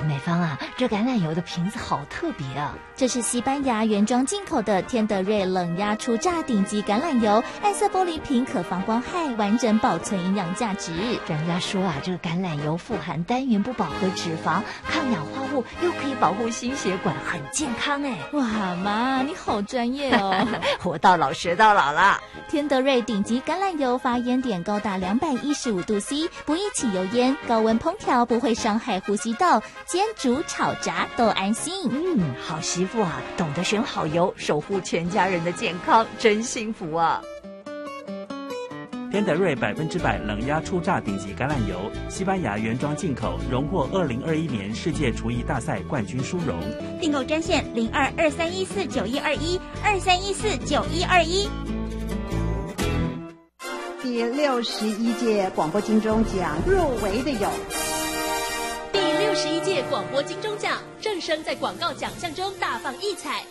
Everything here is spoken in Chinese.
美芳啊，这橄榄油的瓶子好特别啊！ 这是西班牙原装进口的天德瑞冷压初榨顶级橄榄油，暗色玻璃瓶可防光害，完整保存营养价值。 专家说啊，这个橄榄油富含单元不饱和脂肪、抗氧化物，又可以保护心血管，很健康哎！ 哇妈，你好专业哦！ 活到老学到老了。 天德瑞顶级橄榄油发烟点高达215度 C， 不易起油烟，高温烹调不会伤害呼吸道，煎煮炒炸都安心。 好媳妇啊，懂得选好油，守护全家人的健康，真幸福啊！ 天德瑞100%冷压初榨顶级橄榄油，西班牙原装进口，荣获2021年世界厨艺大赛冠军殊荣。 订购专线0223149121，23149121。 第61届广播金钟奖入围的有。 第61届广播金钟奖，正声在广告奖项中大放异彩，